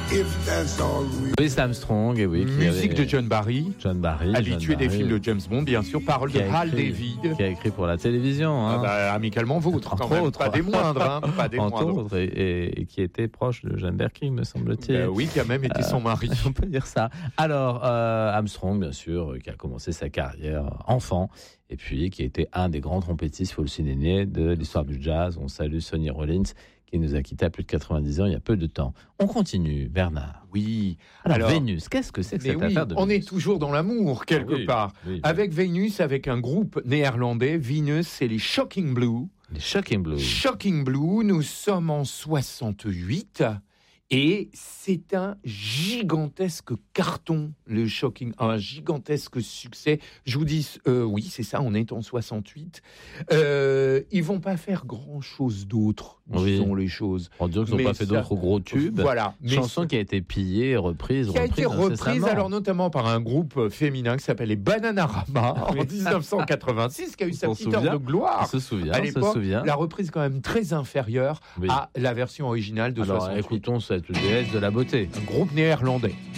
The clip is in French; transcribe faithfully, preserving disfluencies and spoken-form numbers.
If that's all we... Louis Armstrong, et oui. Musique de John Barry. John Barry. Habitué John des Barry. films de James Bond, bien sûr. Paroles de Hal David. Qui a écrit pour la télévision. Hein. Ah bah, amicalement vôtre, Entre quand même. autres. Pas des moindres. Hein. Pas des Entre moindres. autres, et, et, et qui était proche de Jeanne Birkin, me semble-t-il. Ben oui, qui a même été son mari. On peut dire ça. Alors, euh, Armstrong, bien sûr, qui a commencé sa carrière enfant, et puis qui a été un des grands trompettistes, il faut le souligner, de l'histoire du jazz. On salue Sonny Rollins, qui nous a quittés à plus de quatre-vingt-dix ans il y a peu de temps. On continue, Bernard. Oui. Alors, Alors Vénus, qu'est-ce que c'est que cette oui, affaire de on Vénus? est toujours dans l'amour, quelque Ah oui, part. oui, oui. Avec Vénus, avec un groupe néerlandais, Venus, c'est les Shocking Blue. Les Shocking Blue. Shocking Blue, nous sommes en soixante-huit. Et c'est un gigantesque carton, le Shocking, un gigantesque succès. Je vous dis, euh, oui, c'est ça, on est en soixante-huit. Euh, ils vont pas faire grand-chose d'autre, disons Oui. les choses. On dirait qu'ils n'ont Mais pas fait ça- d'autres gros tubes. Voilà. Mais Chanson ça- qui a été pillée, reprise, qui a été reprise, incessamment. alors notamment par un groupe féminin qui s'appelle les Bananarama en dix-neuf cent quatre-vingt-six, qui a eu sa On petite se heure souvient. de gloire. On se souvient, À on se l'époque, souvient. la reprise quand même très inférieure Oui. à la version originale de Alors, soixante-huit. écoutons cette déesse de la beauté. Un groupe néerlandais.